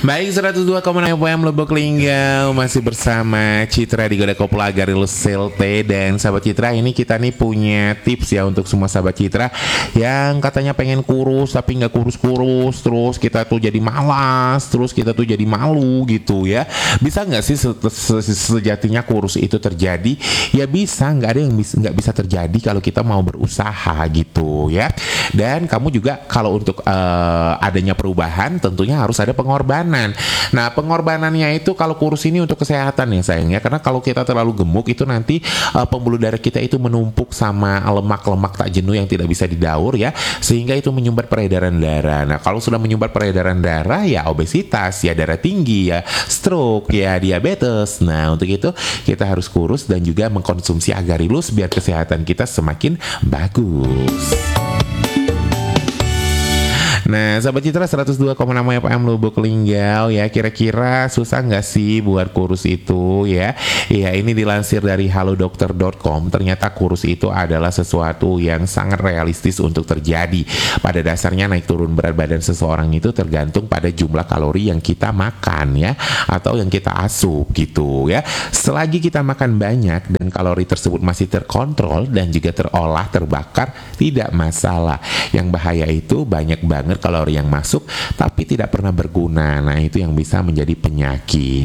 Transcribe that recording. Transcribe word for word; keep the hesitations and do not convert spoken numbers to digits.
Baik, seratus dua koma enam F M Lubuk Linggau masih bersama Citra di Goda Kopla Garilus Selte. Dan sahabat Citra, ini kita nih punya tips ya untuk semua sahabat Citra yang katanya pengen kurus tapi nggak kurus-kurus, terus kita tuh jadi malas, terus kita tuh jadi malu gitu ya. Bisa nggak sih se- se- sejatinya kurus itu terjadi? Ya bisa, nggak ada yang bis- nggak bisa terjadi kalau kita mau berusaha gitu ya. Dan kamu juga kalau untuk uh, adanya perubahan tentunya harus ada pengorbanan. Nah, pengorbanannya itu kalau kurus ini untuk kesehatan ya sayang ya, karena kalau kita terlalu gemuk itu nanti uh, pembuluh darah kita itu menumpuk sama lemak-lemak tak jenuh yang tidak bisa didaur ya, sehingga itu menyumbat peredaran darah. Nah, kalau sudah menyumbat peredaran darah ya obesitas, ya darah tinggi, ya stroke, ya diabetes. Nah, untuk itu kita harus kurus dan juga mengkonsumsi agarylus biar kesehatan kita semakin bagus. Nah, sahabat Citra seratus dua koma enam F M Lubuk Linggau ya, kira-kira susah nggak sih buat kurus itu ya? Ya, ini dilansir dari halodokter dot com, ternyata kurus itu adalah sesuatu yang sangat realistis untuk terjadi. Pada dasarnya naik turun berat badan seseorang itu tergantung pada jumlah kalori yang kita makan ya, atau yang kita asup gitu ya. Selagi kita makan banyak dan kalori tersebut masih terkontrol dan juga terolah, terbakar, tidak masalah. Yang bahaya itu banyak banget kalori yang masuk tapi tidak pernah berguna. Nah, itu yang bisa menjadi penyakit.